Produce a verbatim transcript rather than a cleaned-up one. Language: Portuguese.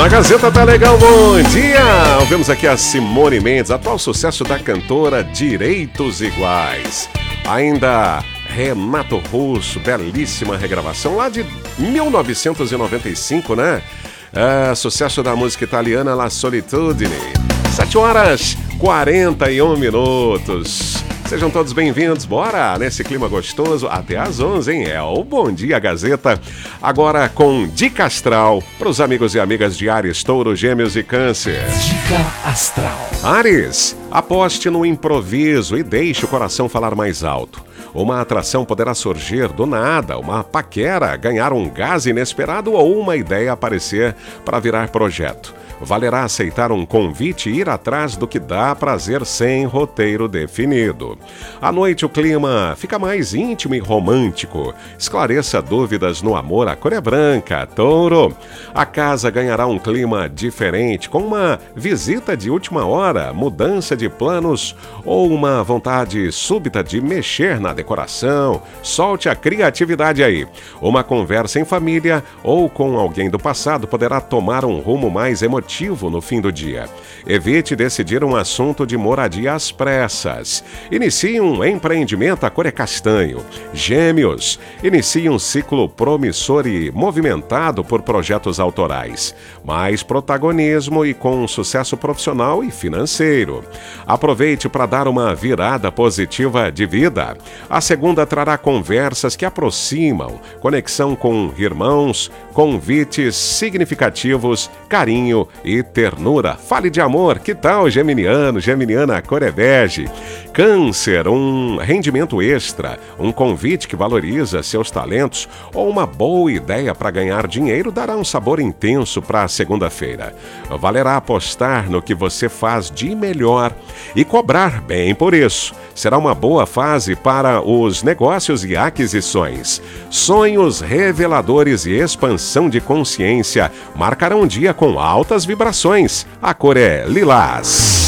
A Gazeta tá legal, bom dia! Ouvimos aqui a Simone Mendes, atual sucesso da cantora Direitos Iguais. Ainda Renato Russo, belíssima regravação lá de mil novecentos e noventa e cinco, né? É, sucesso da música italiana La Solitudine. sete horas e quarenta e um minutos. Sejam todos bem-vindos, bora nesse clima gostoso até às onze, hein? É o Bom Dia Gazeta, agora com Dica Astral para os amigos e amigas de Áries, Touro, Gêmeos e Câncer. Dica Astral. Áries, aposte no improviso e deixe o coração falar mais alto. Uma atração poderá surgir do nada, uma paquera ganhar um gás inesperado ou uma ideia aparecer para virar projeto. Valerá aceitar um convite e ir atrás do que dá prazer sem roteiro definido. À noite o clima fica mais íntimo e romântico. Esclareça dúvidas no amor, a cor é branca, Touro. A casa ganhará um clima diferente, com uma visita de última hora, mudança de planos ou uma vontade súbita de mexer na decoração. Solte a criatividade aí. Uma conversa em família ou com alguém do passado poderá tomar um rumo mais emotivo no fim do dia. Evite decidir um assunto de moradia às pressas. Inicie um empreendimento, a cor é castanho. Gêmeos, inicie um ciclo promissor e movimentado por projetos autorais. Mais protagonismo e com sucesso profissional e financeiro. Aproveite para dar uma virada positiva de vida. A segunda trará conversas que aproximam, conexão com irmãos, convites significativos, carinho e ternura. Fale de amor, que tal, geminiano, geminiana, cor é bege. Câncer, um rendimento extra, um convite que valoriza seus talentos ou uma boa ideia para ganhar dinheiro dará um sabor intenso para a segunda-feira. Valerá apostar no que você faz de melhor e cobrar bem por isso. Será uma boa fase para os negócios e aquisições. Sonhos reveladores e expansão de consciência marcarão um dia com altas vibrações. A cor é lilás.